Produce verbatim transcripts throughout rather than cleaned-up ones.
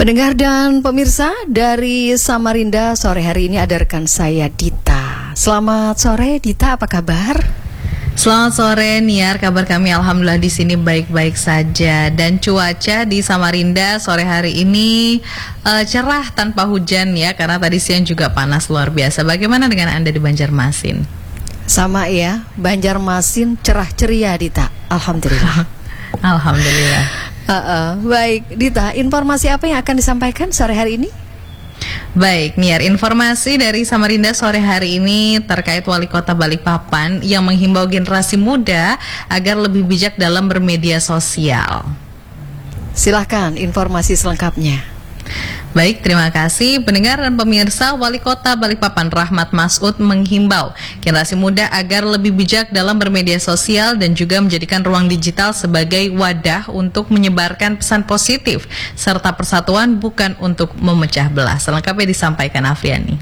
Pendengar dan pemirsa, dari Samarinda sore hari ini ada rekan saya Dita. Selamat sore Dita, apa kabar? Selamat sore Niar, kabar kami alhamdulillah di sini baik-baik saja. Dan cuaca di Samarinda sore hari ini uh, cerah tanpa hujan ya, karena tadi siang juga panas luar biasa. Bagaimana dengan Anda di Banjarmasin? Sama ya, Banjarmasin cerah ceria Dita, alhamdulillah. Alhamdulillah. Uh, uh, baik Dita, informasi apa yang akan disampaikan sore hari ini? Baik, Niar, informasi dari Samarinda sore hari ini terkait Wali Kota Balikpapan yang menghimbau generasi muda agar lebih bijak dalam bermedia sosial. Silahkan informasi selengkapnya. Baik, terima kasih pendengar dan pemirsa. Wali Kota Balikpapan Rahmat Masud menghimbau generasi muda agar lebih bijak dalam bermedia sosial dan juga menjadikan ruang digital sebagai wadah untuk menyebarkan pesan positif serta persatuan, bukan untuk memecah belah. Selengkapnya disampaikan Afriani.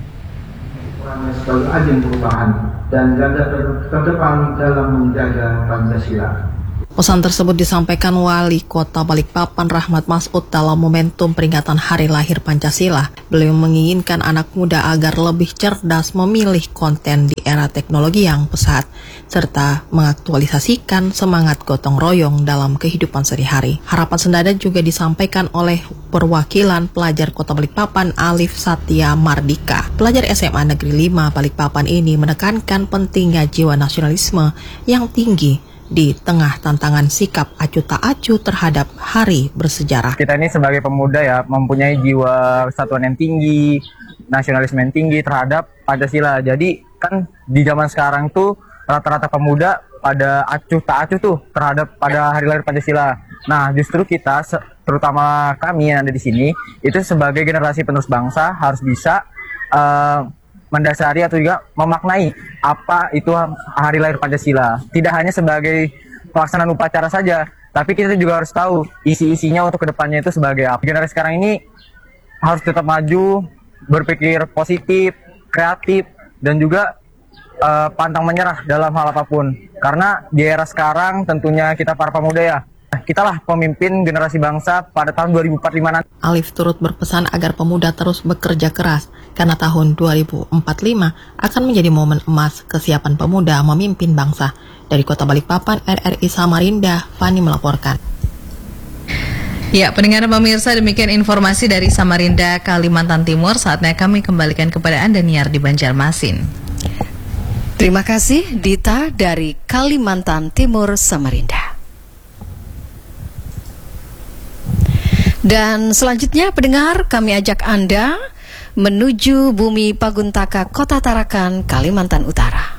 Sebagai agen perubahan dan garda terdepan dalam menjaga Pancasila. Pesan tersebut disampaikan Wali Kota Balikpapan Rahmat Masud dalam momentum peringatan Hari Lahir Pancasila. Beliau menginginkan anak muda agar lebih cerdas memilih konten di era teknologi yang pesat, serta mengaktualisasikan semangat gotong royong dalam kehidupan sehari-hari. Harapan senada juga disampaikan oleh perwakilan pelajar Kota Balikpapan Alif Satya Mardika. Pelajar S M A Negeri lima Balikpapan ini menekankan pentingnya jiwa nasionalisme yang tinggi di tengah tantangan sikap acuh tak acuh terhadap hari bersejarah. Kita ini sebagai pemuda ya mempunyai jiwa kesatuan yang tinggi, nasionalisme yang tinggi terhadap Pancasila. Jadi kan di zaman sekarang tuh rata-rata pemuda pada acuh tak acuh tuh terhadap pada hari lahir Pancasila. Nah, justru kita, terutama kami yang ada di sini, itu sebagai generasi penerus bangsa harus bisa uh, mendasari atau juga memaknai apa itu hari lahir Pancasila. Tidak hanya sebagai pelaksanaan upacara saja, tapi kita juga harus tahu isi-isinya untuk kedepannya itu sebagai apa. Generasi sekarang ini harus tetap maju, berpikir positif, kreatif, dan juga uh, pantang menyerah dalam hal apapun. Karena di era sekarang tentunya kita para pemuda ya, kitalah pemimpin generasi bangsa pada tahun dua ribu empat puluh lima nanti. Alif turut berpesan agar pemuda terus bekerja keras, karena tahun dua ribu empat puluh lima akan menjadi momen emas kesiapan pemuda memimpin bangsa. Dari Kota Balikpapan, R R I Samarinda, Fani melaporkan. Ya, pendengar dan pemirsa, demikian informasi dari Samarinda, Kalimantan Timur. Saatnya kami kembalikan kepada Anda Niar di Banjarmasin. Terima kasih Dita dari Kalimantan Timur, Samarinda. Dan selanjutnya pendengar, kami ajak Anda menuju Bumi Paguntaka, Kota Tarakan, Kalimantan Utara.